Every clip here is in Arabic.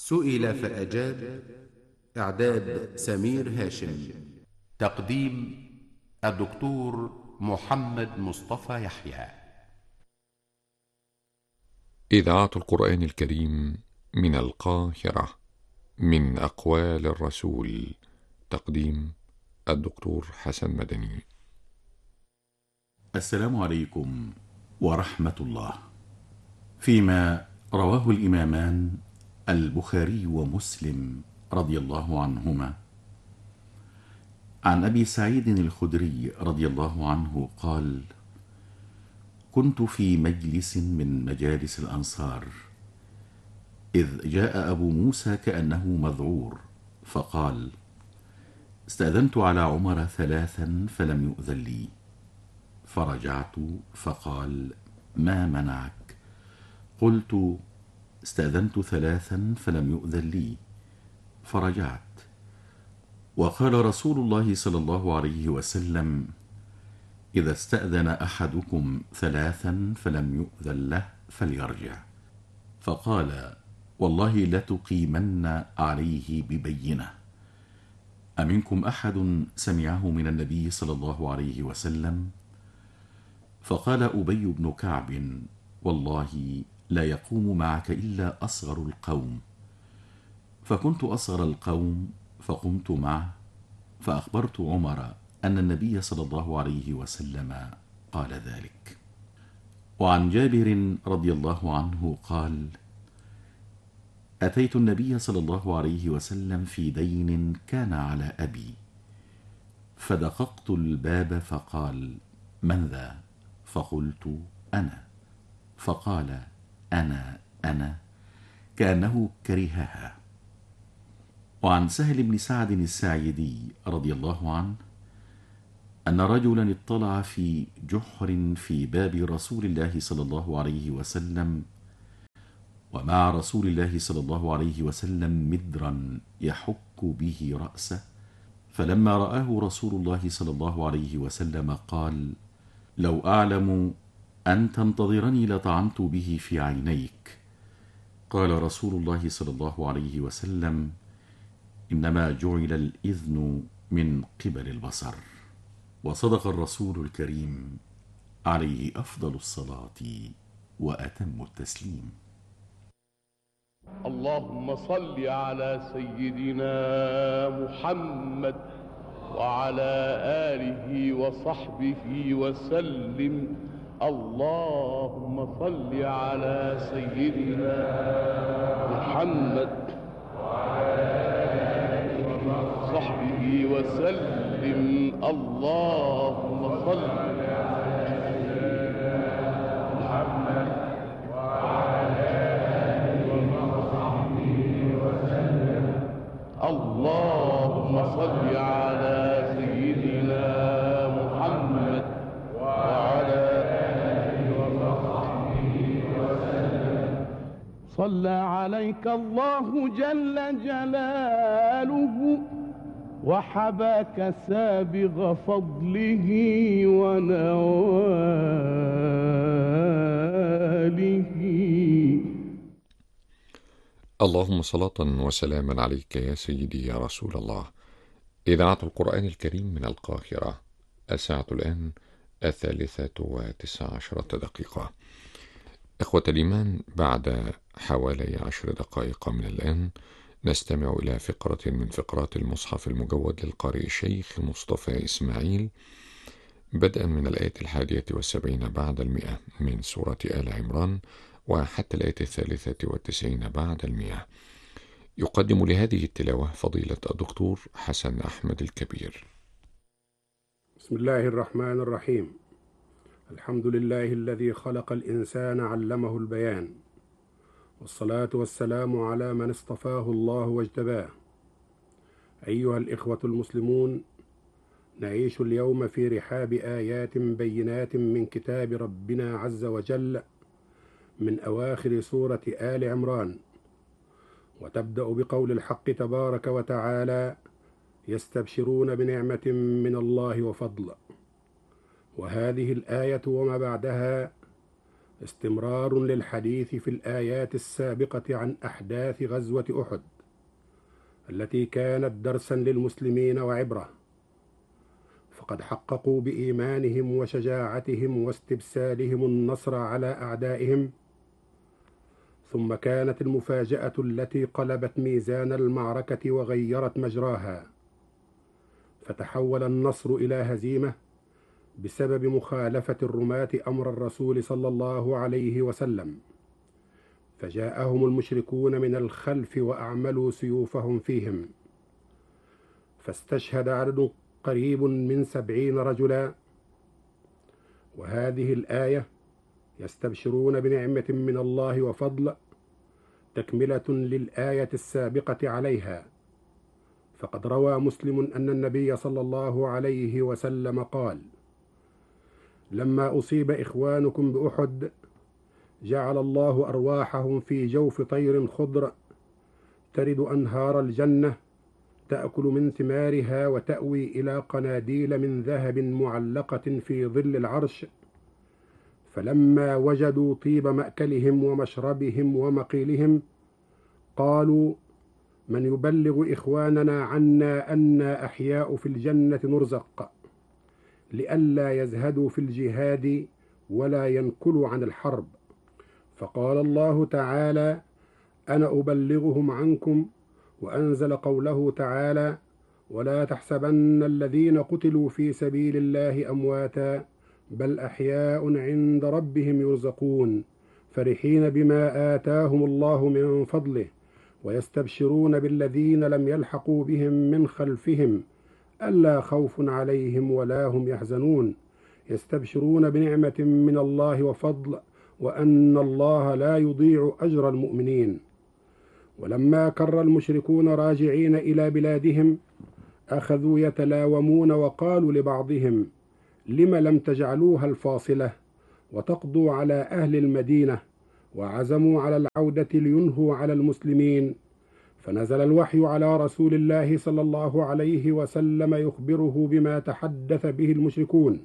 سئل فأجاب. إعداد سمير هاشم. تقديم الدكتور محمد مصطفى يحيى. إذاعة القرآن الكريم من القاهرة، من أقوال الرسول. تقديم الدكتور حسن مدني. السلام عليكم ورحمة الله. فيما رواه الإمامان البخاري ومسلم رضي الله عنهما عن أبي سعيد الخدري رضي الله عنه قال: كنت في مجلس من مجالس الأنصار إذ جاء أبو موسى كأنه مذعور فقال: استأذنت على عمر 3 فلم يؤذن لي، فرجعت فقال: ما منعك؟ قلت: استأذنت 3 فلم يؤذن لي، فرجعت. وقال رسول الله صلى الله عليه وسلم: إذا استأذن أحدكم 3 فلم يؤذن له فليرجع. فقال: والله لتقيمن عليه ببينة. أمنكم أحد سمعه من النبي صلى الله عليه وسلم؟ فقال أبي بن كعب: والله لا يقوم معك إلا أصغر القوم. فكنت أصغر القوم فقمت معه، فأخبرت عمر أن النبي صلى الله عليه وسلم قال ذلك. وعن جابر رضي الله عنه قال: أتيت النبي صلى الله عليه وسلم في دين كان على أبي، فدققت الباب فقال: من ذا؟ فقلت: أنا. فقال: أنا كأنه كرهها. وعن سهل بن سعد الساعدي رضي الله عنه أن رجلا اطلع في جحر في باب رسول الله صلى الله عليه وسلم، ومع رسول الله صلى الله عليه وسلم مدرا يحك به رأسه، فلما رآه رسول الله صلى الله عليه وسلم قال: لو أعلم أن تنتظرني لطعنت به في عينيك. قال رسول الله صلى الله عليه وسلم: إنما جعل الإذن من قبل البصر. وصدق الرسول الكريم عليه أفضل الصلاة وأتم التسليم. اللهم صل على سيدنا محمد وعلى آله وصحبه وسلم. اللهم صل على سيدنا محمد وعلى آله وصحبه وسلم. اللهم صل على سيدنا محمد وعلى آله وصحبه وسلم. اللهم صل على سيدنا محمد وعلى آله وصحبه وسلم. صلى عليك الله جل جلاله وحباك سابغ فضله ونواله. اللهم صلاة وسلاما عليك يا سيدي يا رسول الله. إذاعة القرآن الكريم من القاهرة. الساعة الآن 3:19. إخوة الإيمان، بعد حوالي 10 دقائق من الآن نستمع إلى فقرة من فقرات المصحف المجود للقارئ الشيخ مصطفى إسماعيل، بدءا من الآية 71 بعد 100 من سورة آل عمران وحتى الآية 93 بعد 100. يقدم لهذه التلاوة فضيلة الدكتور حسن أحمد الكبير. بسم الله الرحمن الرحيم. الحمد لله الذي خلق الإنسان علمه البيان، والصلاة والسلام على من اصطفاه الله واجتباه. أيها الإخوة المسلمون، نعيش اليوم في رحاب آيات بينات من كتاب ربنا عز وجل من أواخر سورة آل عمران، وتبدأ بقول الحق تبارك وتعالى: يستبشرون بنعمة من الله وفضل. وهذه الآية وما بعدها استمرار للحديث في الآيات السابقة عن أحداث غزوة أحد التي كانت درسا للمسلمين وعبرة، فقد حققوا بإيمانهم وشجاعتهم واستبسالهم النصر على أعدائهم. ثم كانت المفاجأة التي قلبت ميزان المعركة وغيرت مجراها، فتحول النصر إلى هزيمة بسبب مخالفة الرماة أمر الرسول صلى الله عليه وسلم، فجاءهم المشركون من الخلف وأعملوا سيوفهم فيهم، فاستشهد عدد قريب من 70 رجلا. وهذه الآية يستبشرون بنعمة من الله وفضل تكملة للآية السابقة عليها. فقد روى مسلم أن النبي صلى الله عليه وسلم قال: لما أصيب إخوانكم بأحد جعل الله أرواحهم في جوف طير خضر ترد أنهار الجنة تأكل من ثمارها وتأوي إلى قناديل من ذهب معلقة في ظل العرش، فلما وجدوا طيب مأكلهم ومشربهم ومقيلهم قالوا: من يبلغ إخواننا عنا أنا أحياء في الجنة نرزق، لئلا يزهدوا في الجهاد ولا ينكلوا عن الحرب. فقال الله تعالى: أنا أبلغهم عنكم، وأنزل قوله تعالى: ولا تحسبن الذين قتلوا في سبيل الله أمواتا بل أحياء عند ربهم يرزقون فرحين بما آتاهم الله من فضله ويستبشرون بالذين لم يلحقوا بهم من خلفهم ألا خوف عليهم ولا هم يحزنون يستبشرون بنعمة من الله وفضل وأن الله لا يضيع أجر المؤمنين. ولما كر المشركون راجعين إلى بلادهم أخذوا يتلاومون وقالوا لبعضهم: لم لم تجعلوها الفاصلة وتقضوا على أهل المدينة؟ وعزموا على العودة لينهوا على المسلمين. فنزل الوحي على رسول الله صلى الله عليه وسلم يخبره بما تحدث به المشركون،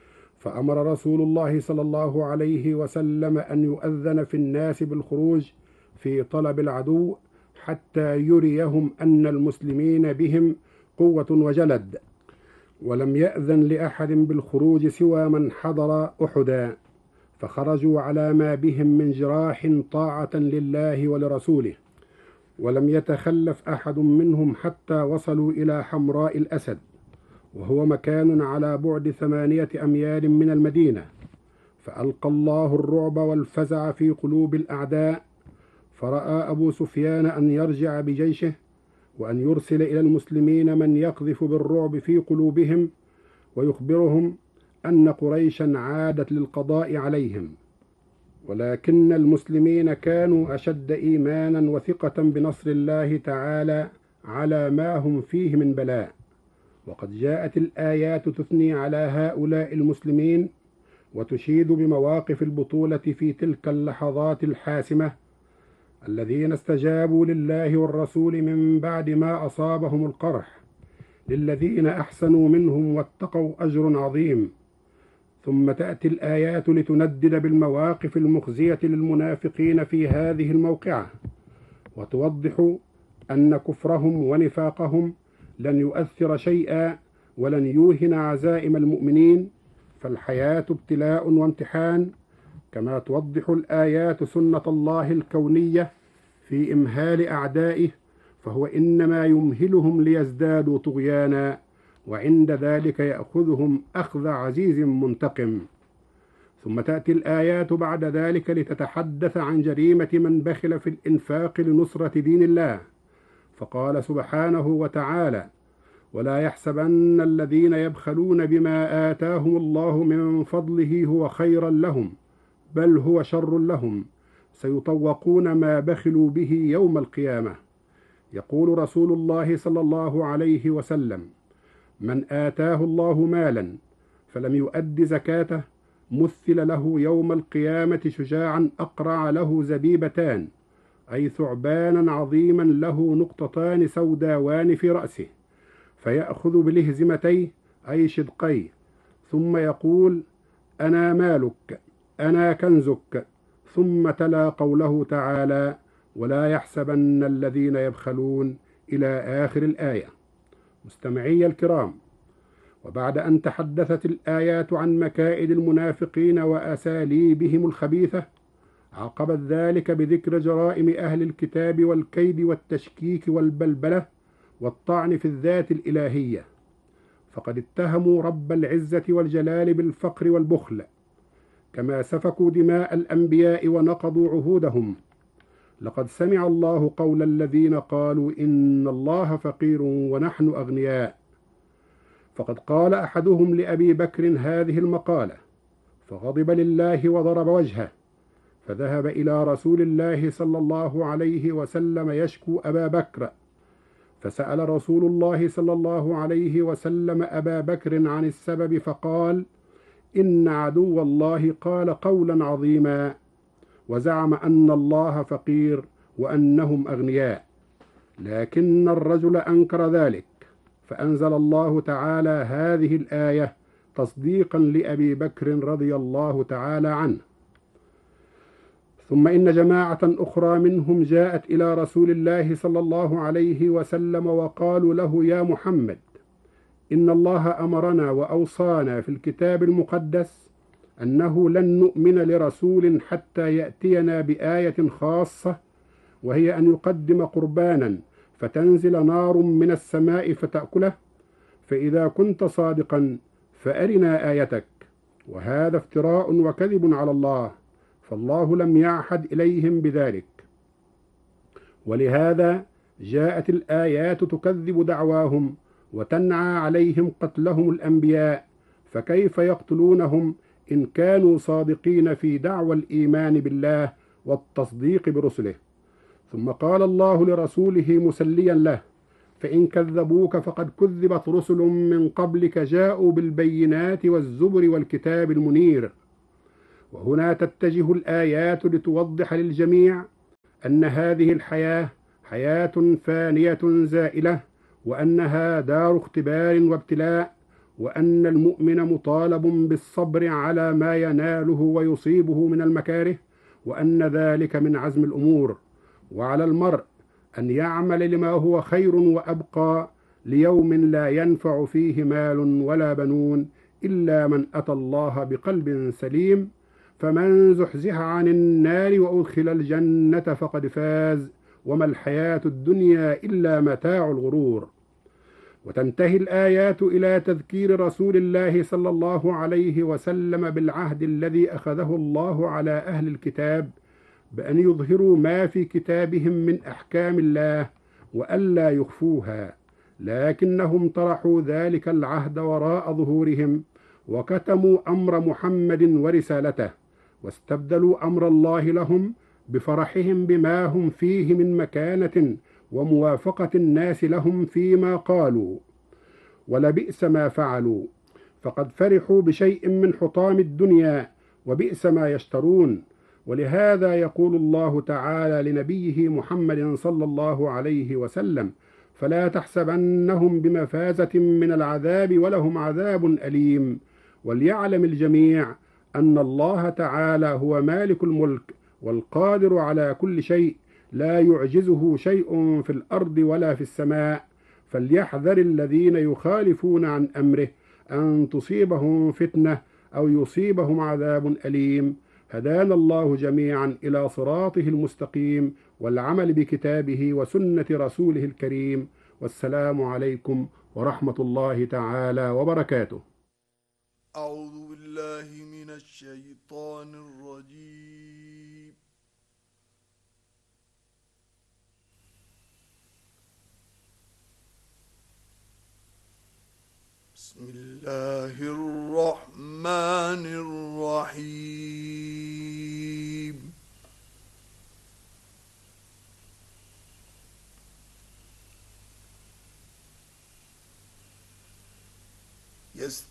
فأمر رسول الله صلى الله عليه وسلم أن يؤذن في الناس بالخروج في طلب العدو حتى يريهم أن المسلمين بهم قوة وجلد، ولم يأذن لأحد بالخروج سوى من حضر أحدا، فخرجوا على ما بهم من جراح طاعة لله ولرسوله، ولم يتخلف أحد منهم حتى وصلوا إلى حمراء الأسد، وهو مكان على بعد 8 أميال من المدينة. فألقى الله الرعب والفزع في قلوب الأعداء، فرأى أبو سفيان أن يرجع بجيشه وأن يرسل إلى المسلمين من يقذف بالرعب في قلوبهم ويخبرهم أن قريشا عادت للقضاء عليهم. ولكن المسلمين كانوا أشد إيمانا وثقة بنصر الله تعالى على ما هم فيه من بلاء. وقد جاءت الآيات تثني على هؤلاء المسلمين وتشيد بمواقف البطولة في تلك اللحظات الحاسمة، الذين استجابوا لله والرسول من بعد ما أصابهم القرح، للذين أحسنوا منهم واتقوا أجر عظيم. ثم تأتي الآيات لتندد بالمواقف المخزية للمنافقين في هذه الموقعة، وتوضح أن كفرهم ونفاقهم لن يؤثر شيئا ولن يوهن عزائم المؤمنين، فالحياة ابتلاء وامتحان، كما توضح الآيات سنة الله الكونية في إمهال أعدائه، فهو إنما يمهلهم ليزدادوا طغيانا، وعند ذلك يأخذهم أخذ عزيز منتقم. ثم تأتي الآيات بعد ذلك لتتحدث عن جريمة من بخل في الإنفاق لنصرة دين الله، فقال سبحانه وتعالى: ولا يحسبن الذين يبخلون بما آتاهم الله من فضله هو خيرا لهم بل هو شر لهم سيطوقون ما بخلوا به يوم القيامة. يقول رسول الله صلى الله عليه وسلم: من آتاه الله مالا فلم يؤد زكاته مثل له يوم القيامة شجاعا أقرع له زبيبتان، أي ثعبانا عظيما له نقطتان سوداوان في رأسه، فيأخذ بلهزمتيه أي شدقيه، ثم يقول: أنا مالك، أنا كنزك، ثم تلا قوله تعالى: ولا يحسبن الذين يبخلون، إلى آخر الآية. مستمعي الكرام، وبعد أن تحدثت الآيات عن مكائد المنافقين وأساليبهم الخبيثة، عقبت ذلك بذكر جرائم أهل الكتاب والكيد والتشكيك والبلبلة والطعن في الذات الإلهية، فقد اتهموا رب العزة والجلال بالفقر والبخل، كما سفكوا دماء الأنبياء ونقضوا عهودهم. لقد سمع الله قول الذين قالوا إن الله فقير ونحن أغنياء. فقد قال أحدهم لأبي بكر هذه المقالة، فغضب لله وضرب وجهه، فذهب إلى رسول الله صلى الله عليه وسلم يشكو أبا بكر، فسأل رسول الله صلى الله عليه وسلم أبا بكر عن السبب، فقال: إن عدو الله قال قولا عظيما، وزعم أن الله فقير وأنهم أغنياء، لكن الرجل أنكر ذلك، فأنزل الله تعالى هذه الآية تصديقا لأبي بكر رضي الله تعالى عنه. ثم إن جماعة أخرى منهم جاءت إلى رسول الله صلى الله عليه وسلم وقالوا له: يا محمد، إن الله أمرنا وأوصانا في الكتاب المقدس أنه لن نؤمن لرسول حتى يأتينا بآية خاصة، وهي أن يقدم قربانا فتنزل نار من السماء فتأكله، فإذا كنت صادقا فأرنا آيتك. وهذا افتراء وكذب على الله، فالله لم يعهد إليهم بذلك، ولهذا جاءت الآيات تكذب دعواهم وتنعى عليهم قتلهم الأنبياء، فكيف يقتلونهم إن كانوا صادقين في دعوى الإيمان بالله والتصديق برسله؟ ثم قال الله لرسوله مسليا له: فإن كذبوك فقد كذبت رسل من قبلك جاءوا بالبينات والزبر والكتاب المنير. وهنا تتجه الآيات لتوضح للجميع أن هذه الحياة حياة فانية زائلة، وأنها دار اختبار وابتلاء، وأن المؤمن مطالب بالصبر على ما يناله ويصيبه من المكاره، وأن ذلك من عزم الأمور، وعلى المرء أن يعمل لما هو خير وأبقى ليوم لا ينفع فيه مال ولا بنون إلا من أتى الله بقلب سليم. فمن زحزح عن النار وأدخل الجنة فقد فاز، وما الحياة الدنيا إلا متاع الغرور. وتنتهي الآيات إلى تذكير رسول الله صلى الله عليه وسلم بالعهد الذي أخذه الله على أهل الكتاب بأن يظهروا ما في كتابهم من أحكام الله وألا يخفوها، لكنهم طرحوا ذلك العهد وراء ظهورهم، وكتموا أمر محمد ورسالته، واستبدلوا أمر الله لهم بفرحهم بما هم فيه من مكانة وموافقة الناس لهم فيما قالوا، ولبئس ما فعلوا، فقد فرحوا بشيء من حطام الدنيا وبئس ما يشترون. ولهذا يقول الله تعالى لنبيه محمد صلى الله عليه وسلم: فلا تحسبنهم بمفازة من العذاب ولهم عذاب أليم. وليعلم الجميع أن الله تعالى هو مالك الملك والقادر على كل شيء، لا يعجزه شيء في الأرض ولا في السماء. فليحذر الذين يخالفون عن أمره أن تصيبهم فتنة أو يصيبهم عذاب أليم. هدانا الله جميعا إلى صراطه المستقيم والعمل بكتابه وسنة رسوله الكريم. والسلام عليكم ورحمة الله تعالى وبركاته. أعوذ بالله من الشيطان الرجيم. بسم الله الرحمن الرحيم.